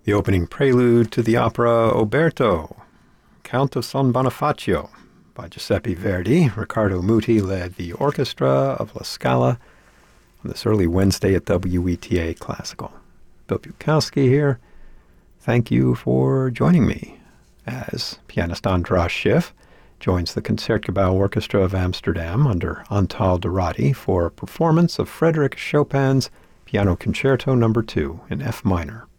The opening prelude to the opera Oberto, Count of San Bonifacio, by Giuseppe Verdi. Riccardo Muti led the orchestra of La Scala on this early Wednesday at WETA Classical. Bill Bukowski here. Thank you for joining me as pianist Andras Schiff joins the Concertgebouw Orchestra of Amsterdam under Antal Dorati for a performance of Frédéric Chopin's Piano Concerto No. 2 in F minor.